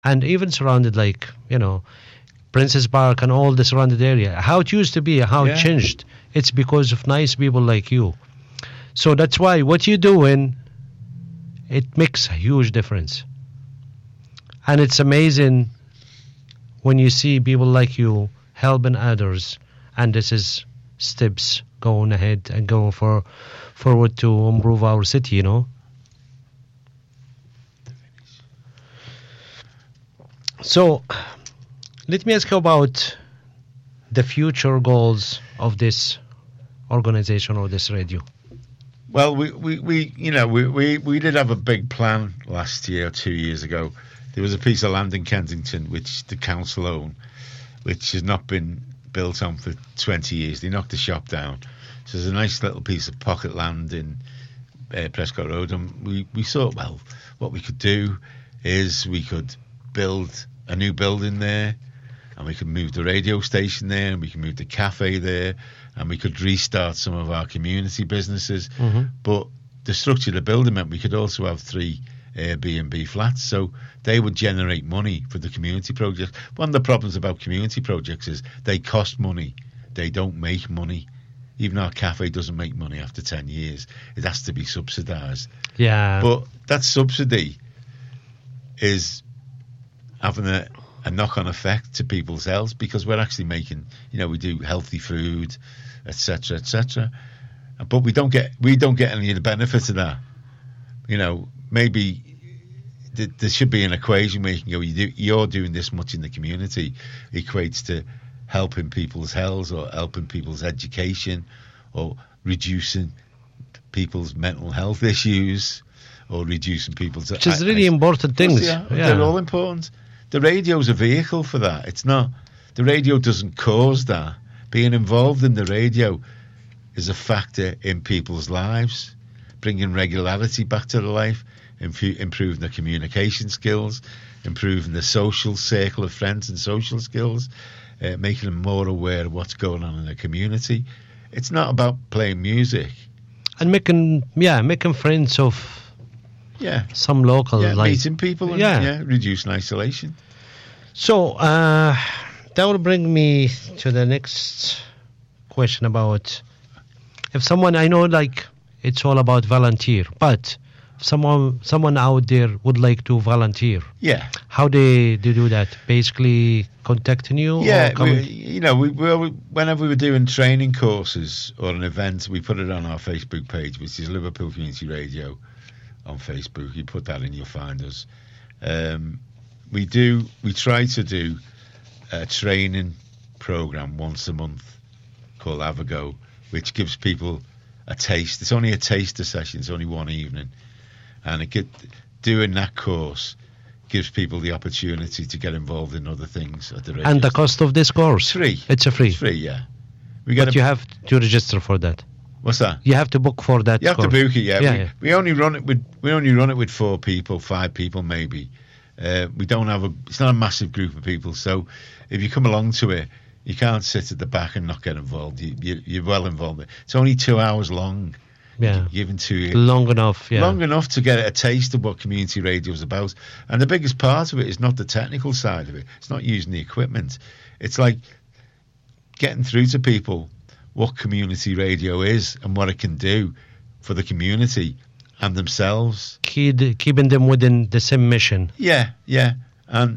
and even surrounded, like, Princess Park and all the surrounded area. How it used to be, how it changed. It's because of nice people like you. So that's why what you're doing, it makes a huge difference. And it's amazing when you see people like you helping others, and this is steps going ahead and going forward to improve our city, So let me ask you about the future goals of this organization or this radio. Well, we did have a big plan last year, 2 years ago. There was a piece of land in Kensington which the council own, which has not been built on for 20 years. They knocked the shop down. So there's a nice little piece of pocket land in Prescott Road, and we thought, well, what we could do is we could build a new building there, and we could move the radio station there, and we could move the cafe there, and we could restart some of our community businesses. Mm-hmm. But the structure of the building meant we could also have 3 Airbnb flats, so they would generate money for the community projects. One of the problems about community projects is they cost money. They don't make money. Even our cafe doesn't make money after 10 years. It has to be subsidised. Yeah. But that subsidy is having a knock-on effect to people's health, because we're actually making, we do healthy food, etc., etc. But we don't get any of the benefits of that. Maybe there should be an equation where you can go, you're doing this much in the community, equates to helping people's health or helping people's education or reducing people's mental health issues or reducing people's... Which is really important things. Yeah. They're all important. The radio's a vehicle for that. It's not... The radio doesn't cause that. Being involved in the radio is a factor in people's lives, bringing regularity back to their life, improving their communication skills, improving the social circle of friends and social skills, making them more aware of what's going on in the community. It's not about playing music. And making friends of some local... meeting people and reducing isolation. So, that will bring me to the next question about... If someone, I know, it's all about volunteer, but someone out there would like to volunteer. Yeah. How they do that? Basically contacting you? Yeah, whenever we were doing training courses or an event, we put it on our Facebook page, which is Liverpool Community Radio on Facebook. You put that in, you'll find us. We try to do a training program once a month called Avago, which gives people a taste. It's only a taster session. It's only one evening. And doing that course gives people the opportunity to get involved in other things at the radio. And the cost of this course? Free. It's a free? It's free, yeah. But you have to register for that. What's that? You have to book for that. You have course. to book it, Yeah. We only run it with 4 people, 5 people maybe. We don't have it's not a massive group of people, so if you come along to it, you can't sit at the back and not get involved. You're well involved. It's only 2 hours long. Yeah. Given to you. Long enough, yeah. Long enough to get a taste of what community radio is about. And the biggest part of it is not the technical side of it. It's not using the equipment. It's like getting through to people what community radio is and what it can do for the community and themselves. Keeping them within the same mission. Yeah. And,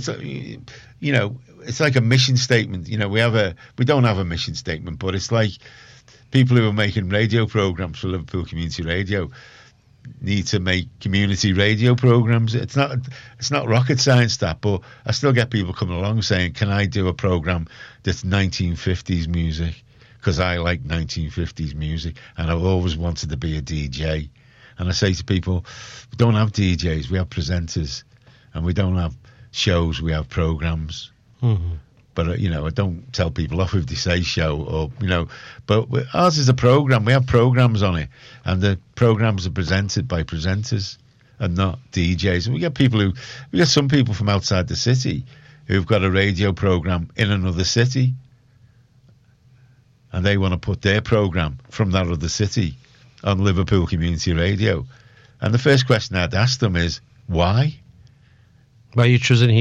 it's like a mission statement. We don't have a mission statement, but it's like people who are making radio programs for Liverpool Community Radio need to make community radio programs. It's not rocket science, that, but I still get people coming along saying, can I do a program that's 1950s music? Because I like 1950s music and I've always wanted to be a DJ. And I say to people, we don't have DJs, we have presenters, and we don't have shows, we have programs. Mm-hmm. But, I don't tell people off if they say show or, but ours is a program. We have programs on it, and the programs are presented by presenters and not DJs. And we get some people from outside the city who've got a radio program in another city, and they want to put their program from that other city on Liverpool Community Radio. And the first question I'd ask them is, why? Why are you choosing